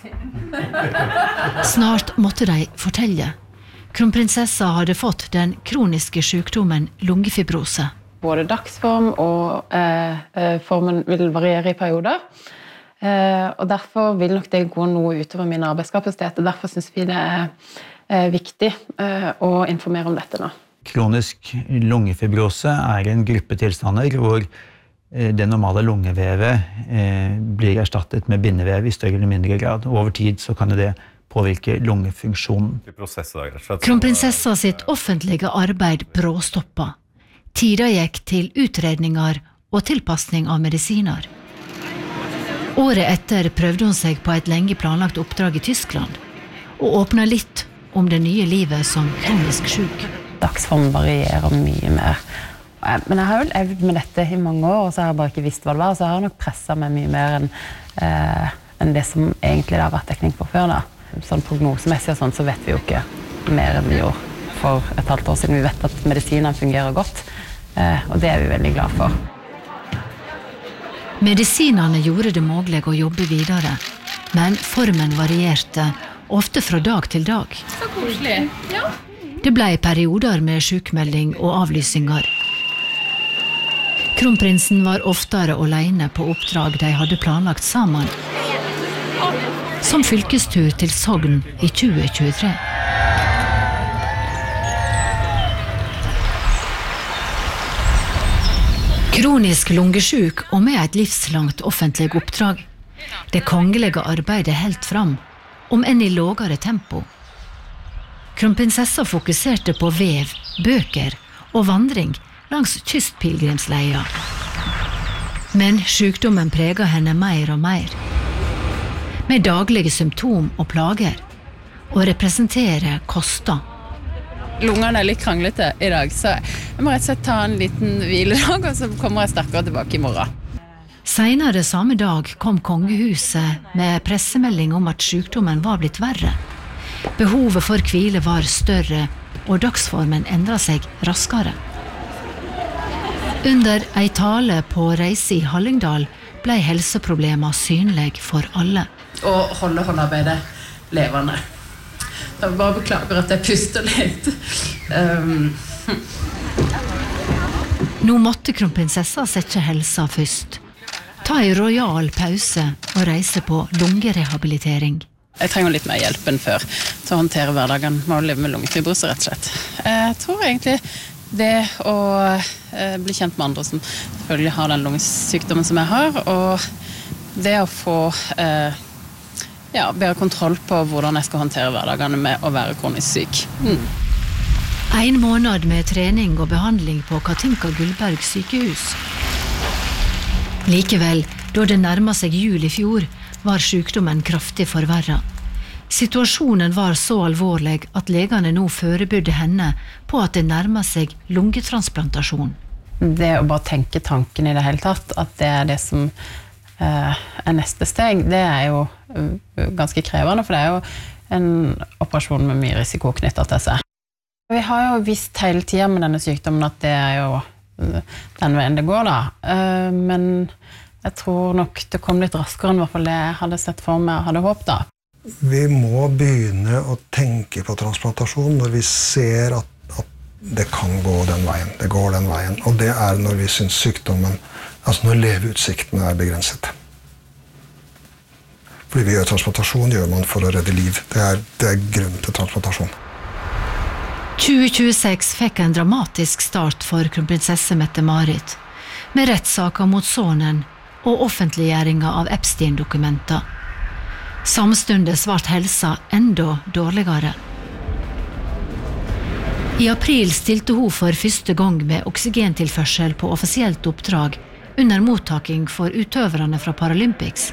Snart måtte de fortelle. Kronprinsessa hadde fått den kroniske sykdommen lungefibrose. Både dagsform og eh, formen vil variere i perioder. Eh, og derfor vil nok det gå noe utover min arbeidskapasitet. Og derfor synes vi det er eh, viktig eh, å informere om dette nå. Kronisk lungefibrose er en gruppe tilstander hvor eh, det normale lungevevet eh, blir erstattet med bindevev i større eller mindre grad. Og over tid så kan det påvirke lungefunksjonen. Kronprinsessa sitt offentlige arbeid bråstoppa. Tida gikk til utredninger og tilpassning av medisiner. Året etter prøvde hun seg på et lenge planlagt oppdrag i Tyskland, og åpnet litt om det nye livet som kronisk syk. Dagsform varierer mye mer. Men jeg har jo levd med dette i mange år, og så har jeg bare ikke visst hva det var, så jeg har nok presset meg mye mer enn, eh, enn det som egentlig det har vært dekning på før da. Sånn prognosemessig og sånn, så vet vi jo ikke mer enn vi gjorde for et halvt år siden. Vi vet at medisinen fungerer godt, og det er vi veldig glad for. Medisinene gjorde det mulig å jobbe videre, men formen varierte, ofte fra dag til dag. Så koselig, ja. Det ble perioder med sykmelding og avlysinger. Kronprinsen var oftere alene på oppdrag de hadde planlagt sammen, som fylkestur til Sogn i tjue tjuetre. Kronisk lungesjuk og med et livslangt offentlig oppdrag. Det kongelige arbeidet helt fram, om enn i lågere tempo. Kronprinsessa fokuserte på vev, bøker og vandring langs kystpilgrimsleia. Men sykdommen preget henne mer og mer. Med daglige symptom og plager. Å representere koster. Lungene er litt kranglete i dag, så jeg må rett og slett ta en liten hviledag, og så kommer jeg sterkere tilbake i morgen. Senere samme dag kom kongehuset med pressemelding om at sykdommen var blitt verre. Behovet for hvile var større, og dagsformen endret seg raskere. Under ei tale på reise i Hallingdal ble helseproblemer synlig for alle. Og holde håndarbeidet levende. Jeg bare beklager at jeg puster litt. Um. Nå måtte kronprinsessa sette helsa først. Ta en royal pause og reise på lungerehabilitering. Jeg trenger litt mer hjelp enn før til å håndtere hverdagen med å leve med lungefibrose, rett og slett. Jeg tror egentlig det å bli kjent med andre som selvfølgelig har den lungesykdommen som jeg har, og det å få eh, ja, bedre kontroll på hvordan jeg skal håndtere hverdagene med å være kronisk syk. Mm. En måned med trening og behandling på Katinka Gullberg sykehus. Likevel, da det nærmet seg jul i fjor, var sykdommen kraftig forverret. Situasjonen var så alvorlig at legene nå forberedte henne på at det nærmet seg lungetransplantasjon. Det å bare tenke tanken i det hele tatt, at det er det som eh, er neste steg, det er jo ganske krevende, for det er jo en operasjon med mye risiko knyttet til seg. Vi har jo visst hele tiden med denne sykdommen at det er jo den veien det går da, men jeg tror nok det kom litt raskere enn i hvert fall det jeg hadde sett for meg og hadde håpet da. Vi må begynne å tenke på transplantasjon når vi ser at, at det kan gå den veien, det går den veien, og det er når vi synes sykdommen, altså når leveutsiktene er begrenset. Fordi vi gjør transplantasjon, gjør man for å redde liv. Det er, det er grunnen til transplantasjon. tjue tjueseks fikk en dramatisk start for kronprinsesse Mette-Marit, med rettssaker mot sonen og offentliggjøringa av Epstein-dokumenter. Samstundes ble helsa enda dårligere. I april stilte hun for første gang med oksygentilførsel på offisielt oppdrag under mottaking for utøverne fra Paralympics.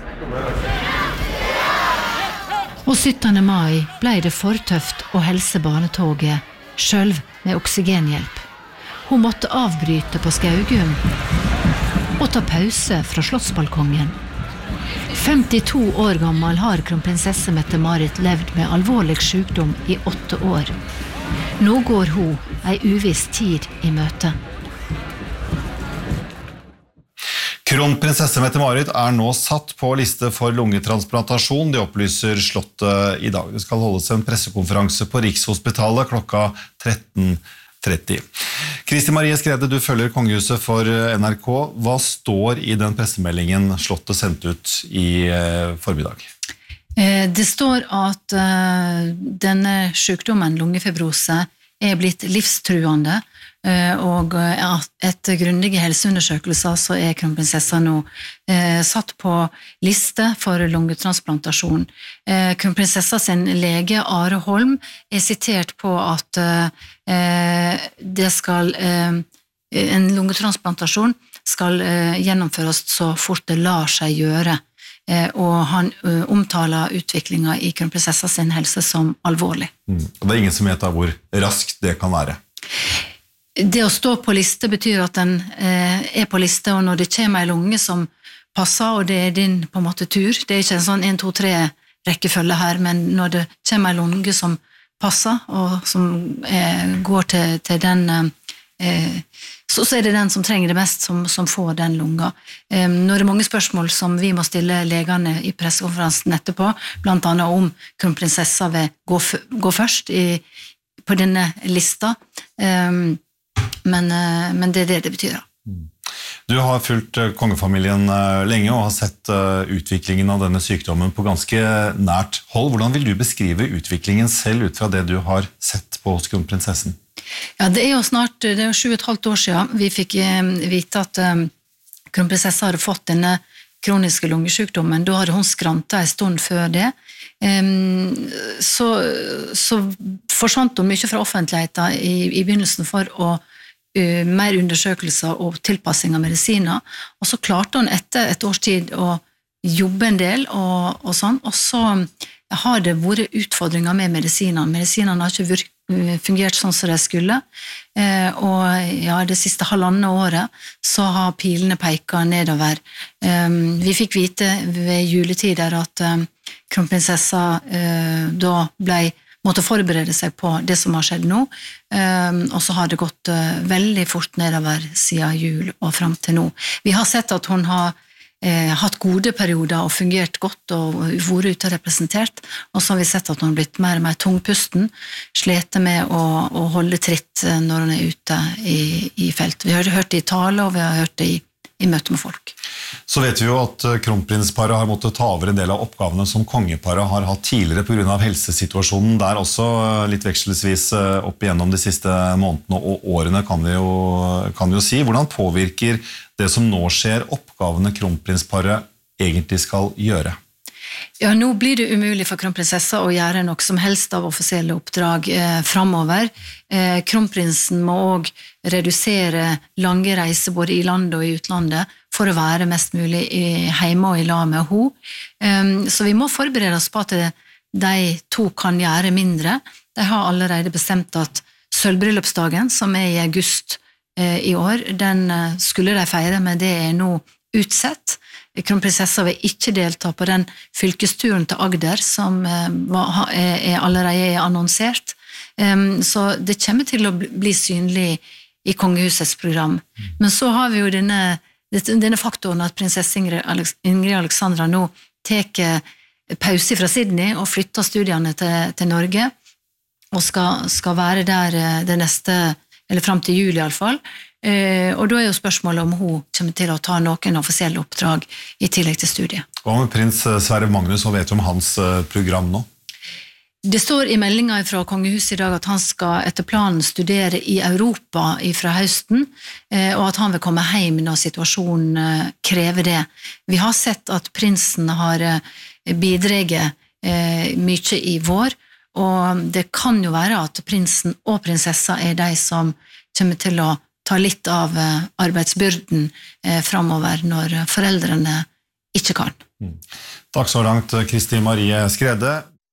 Og syttende mai ble det for tøft å helse barnetoget, selv med oksygenhjelp. Hun måtte avbryte på Skaugum og ta pause fra slottsbalkongen. femtito år gammel har kronprinsesse Mette-Marit levd med alvorlig sykdom i åtte år. Nå går hun ei uviss tid i møte. Kronprinsesse Mette-Marit er nå satt på liste for lungetransplantasjon. Det opplyser Slottet i dag. Det skal holdes en pressekonferanse på Rikshospitalet klokka tretten tretti. Kristi Marie Skrede, du følger kongehuset for N R K. Hva står i den pressemeldingen Slottet sendte ut i formiddag? Det står at denne sykdommen, lungefibrose, er blitt livstruende, og etter grundige helseundersøkelser så er kronprinsessa nå satt på liste for lungetransplantasjon. Kronprinsessa sin lege Are Holm er sitert på at det skal, en lungetransplantasjon skal gjennomføres så fort det lar seg gjøre. Og han omtaler utviklingen i kronprinsessa sin helse som alvorlig. Mm. Og det er ingen som vet da hvor raskt det kan være. Det å stå på liste betyr at den er på liste, og når det kommer en lunge som passer, og det er din på en måte tur, det er ikke en sånn en, to, tre rekkefølge her, men når det kommer en lunge som passer, og som går til, til den så, så er det den som trenger det mest som, som får den lunga. Um, nå er det mange spørsmål som vi må stille legene i pressekonferansen etterpå, blant annet om kronprinsessa vil gå, gå først i, på denne lista, um, men, uh, men det er det det betyr. Du har fulgt kongefamilien lenge og har sett utviklingen av denne sykdommen på ganske nært hold. Hvordan vil du beskrive utviklingen selv ut fra det du har sett på hos kronprinsessen? Ja, det er jo snart, det er jo sju og et halvt år siden vi fikk vite at um, kronprinsessa hadde fått denne kroniske lungesykdommen. Da hadde hun skrantet en stund før det. Um, så, så forsvant hun mye fra offentligheten i, i begynnelsen for å uh, mer undersøkelser og tilpassing av medisiner, og så klarte hun etter et års tid å jobbe en del og, og sånn, og så har det vært utfordringer med medisinene. Medisinene har ikke virket fungert sånn som det skulle, og ja, det siste halvannet året så har pilene peket nedover. Vi fikk vite ved juletid at kronprinsessa da ble, måtte forberede seg på det som har skjedd nå, og så har det gått veldig fort nedover siden jul og frem til nå. Vi har sett at hun har Eh, hatt gode perioder og fungert godt og vært ute representert, og så har vi sett at hun har blitt mer og mer tungpusten, slete med å, å holde tritt når hun er ute i, i felt. Vi har hørt det i tale, og vi har hørt det i, i møte med folk. Så vet vi jo at kronprinsparet har måttet ta over en del av oppgavene som kongeparet har hatt tidligere på grunn av helsesituasjonen der også, litt vekselsvis opp igjennom de siste månedene og årene, kan vi jo, kan vi jo si. Hvordan påvirker det som nå skjer oppgavene kronprinsparet egentlig skal gjøre? Ja, nå blir det umulig for kronprinsessa å gjøre noe som helst av offisielle oppdrag eh, fremover. Eh, kronprinsen må også redusere lange reiser både i landet og i utlandet for å være mest mulig i, hjemme og i lag med henne. Um, så vi må forberede oss på at de to kan gjøre mindre. De har allerede bestemt at sølvbryllupsdagen, som er i august eh, i år, den eh, skulle de feire, men det er nå utsett. Kronprinsessa vil ikke delta på den fylkesturen til Agder som var, er, er allerede er annonsert. Um, så det kommer til å bli synlig i kongehusets program. Men så har vi jo denne, denne faktoren at prinsesse Ingrid, Alex, Ingrid Alexandra nå tar pause fra Sydney og flytter studiene til, til Norge og skal, skal være der det neste, eller frem til jul i alle fall. Eh, og da er jo spørsmålet om hun kommer til å ta noen offisielle oppdrag i tillegg til studiet. Hva med prins Sverre Magnus, hva vet du om hans program nå? Det står i meldingen fra kongehuset i dag at han skal etter planen studere i Europa fra høsten, og at han vil komme hjem når situasjonen krever det. Vi har sett at prinsen har bidraget mye i vår, og det kan jo være at prinsen og prinsessa er de som kommer til å ta litt av arbeidsbyrden fremover når foreldrene ikke kan. Takk så langt, Kristi Marie Skrede.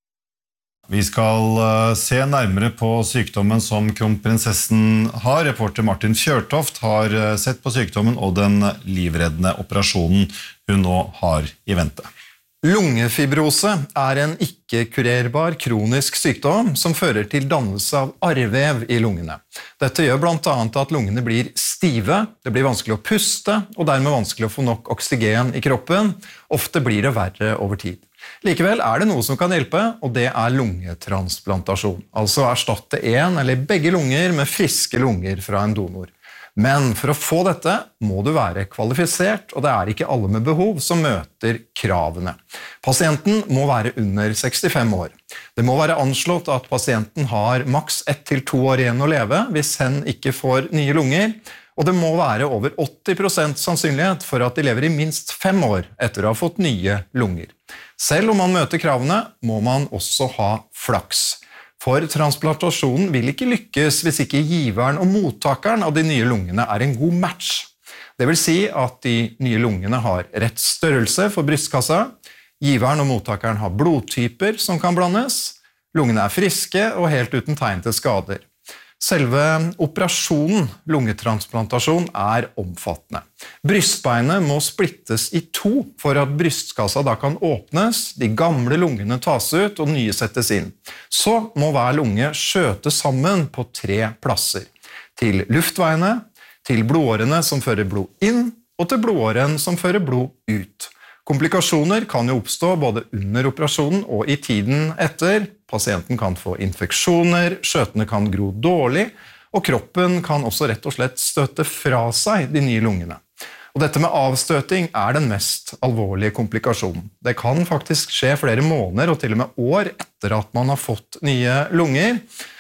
Vi skal se nærmere på sykdommen som kronprinsessen har. Reporter Martin Fjørtoft har sett på sykdommen og den livreddende operasjonen hun nå har i vente. Lungefibrose er en ikke-kurerbar kronisk sykdom som fører til dannelse av arrvev i lungene. Dette gjør blant annet at lungene blir stive, det blir vanskelig å puste, og dermed vanskelig å få nok oksygen i kroppen. Ofte blir det verre over tid. Likevel er det noe som kan hjelpe, og det er lungetransplantasjon. Altså erstatte en eller begge lunger med friske lunger fra en donor. Men for å få dette må du være kvalifisert, og det er ikke alle med behov som møter kravene. Pasienten må være under sekstifem år. Det må være anslått at pasienten har maks ett til to år igjen å leve hvis hen ikke får nye lunger, og det må være over åtti prosent sannsynlighet for at de lever i minst fem år etter å ha fått nye lunger. Selv om man møter kravene, må man også ha flaks. For transplantasjonen vil ikke lykkes hvis ikke giveren og mottakeren av de nye lungene er en god match. Det vil si at de nye lungene har rett størrelse for brystkassa, giveren og mottakeren har blodtyper som kan blandes, lungene er friske og helt uten tegn til skader. Selve operasjonen, lungetransplantasjon, er omfattende. Brystbeinet må splittes i to for at brystkassa da kan åpnes, de gamle lungene tas ut og nye settes inn. Så må hver lunge skjøte sammen på tre plasser. Til luftveiene, til blodårene som fører blod inn, og til blodåren som fører blod ut. Komplikasjoner kan jo oppstå både under operasjonen og i tiden etter. Pasienten kan få infeksjoner, skjøtene kan gro dårlig, og kroppen kan også rett og slett støte fra seg de nye lungene. Og dette med avstøting er den mest alvorlige komplikasjonen. Det kan faktisk skje flere måneder og til og med år etter at man har fått nye lunger.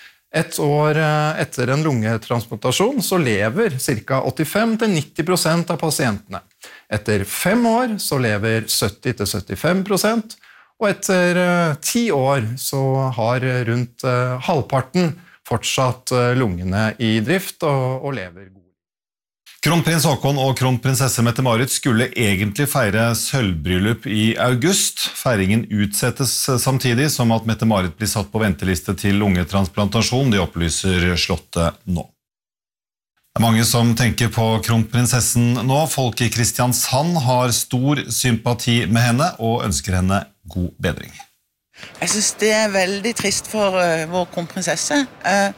Et år etter en lungetransplantasjon så lever ca åttifem til nitti prosent av pasientene. Etter fem år så lever sytti til syttifem prosent, og etter ti år så har rundt halvparten fortsatt lungene i drift og, og lever god. Kronprins Haakon og kronprinsesse Mette-Marit skulle egentlig feire sølvbryllup i august. Feiringen utsettes samtidig som at Mette-Marit blir satt på venteliste til lungetransplantasjon, det opplyser Slottet nå. Det er mange som tenker på kronprinsessen nå. Folk i Kristiansand har stor sympati med henne og ønsker henne god bedring. Jeg synes det er veldig trist for uh, vår kronprinsesse. Uh,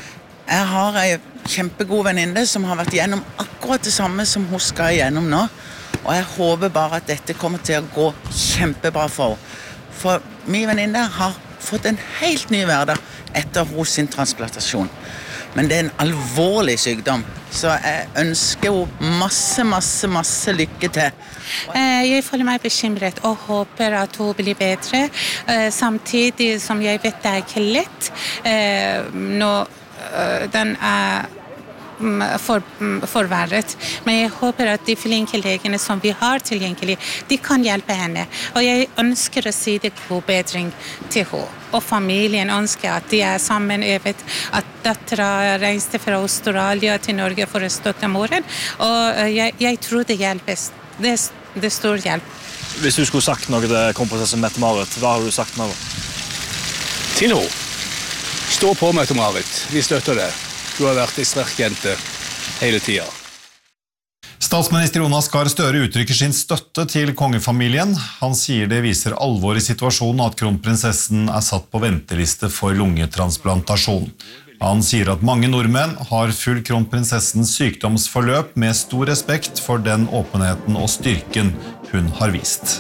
jeg har en kjempegod venninne som har vært gjennom akkurat det samme som hun skal gjennom nå. Og jeg håper bare at dette kommer til å gå kjempebra for henne. For min venninne har fått en helt ny hverdag etter hos sin transplantasjon. Men det er en alvorlig sykdom, så jeg ønsker henne masse, masse, masse lykke til. Jeg føler meg bekymret og håper at hun blir bedre, samtidig som jeg vet det er ikke lett når den er for, forverret. Men jeg håper at de flinke legene som vi har tilgjengelig, de kan hjelpe henne. Og jeg ønsker å si det god bedring til henne. Og familien ønsker at de er sammen. Jeg vet at datteren reiste fra Australia til Norge for å støtte moren. Og jeg, jeg tror det hjelpes. Det, det er stor hjelp. Hvis du skulle sagt noe til kronprinsesse Mette-Marit, hva har du sagt nå? Til henne. Stå på, Mette-Marit. Vi støtter det. Du har vært en sterk jente hele tiden. Statsminister Jonas Gahr Støre uttrykker sin støtte til kongefamilien. Han sier det viser alvor i situasjonen at kronprinsessen er satt på venteliste for lungetransplantasjon. Han sier at mange nordmenn har fulgt kronprinsessens sykdomsforløp med stor respekt for den åpenheten og styrken hun har vist.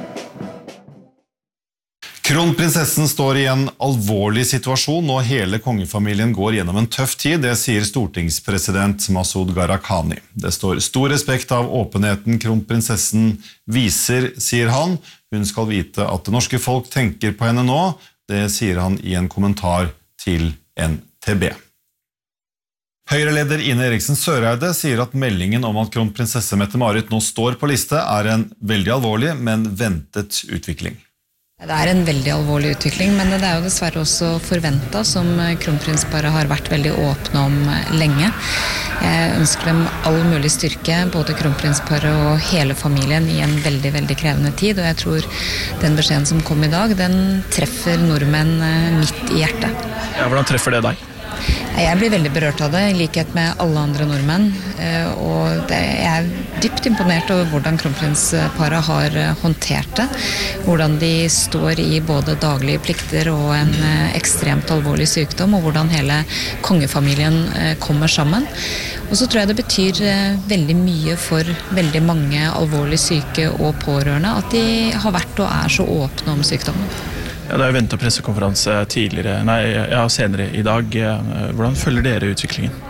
Kronprinsessen står i en alvorlig situasjon, og hele kongefamilien går gjennom en tøff tid, det sier stortingspresident Masoud Gharahkhani. Det står stor respekt av åpenheten kronprinsessen viser, sier han. Hun skal vite at det norske folk tenker på henne nå, Det sier han i en kommentar til N T B. Høyre-leder Ine Eriksen Søreide sier at meldingen om at kronprinsesse Mette-Marit nå står på liste er en veldig alvorlig, men ventet utvikling. Det er en veldig alvorlig utvikling, men det er jo dessverre også forventet, som kronprinsparet har vært veldig åpne om lenge. Jeg ønsker dem all mulig styrke, både kronprinsparet og hele familien, i en veldig, veldig krevende tid, og jeg tror den beskjeden som kom i dag, den treffer nordmenn midt i hjertet. Ja, hvordan treffer det deg? Jeg blir veldig berørt av det, i likhet med alle andre nordmenn, og det, jeg er dypt imponert over hvordan kronprinsparet har håndtert det, hvordan de står i både daglige plikter og en ekstremt alvorlig sykdom, og hvordan hele kongefamilien kommer sammen. Og så tror jeg det betyr veldig mye for veldig mange alvorlig syke og pårørende at de har vært og er så åpne om sykdommen. Ja, det er jo ventet pressekonferanse tidligere, nei, ja, senere i dag. Hvordan følger dere utviklingen?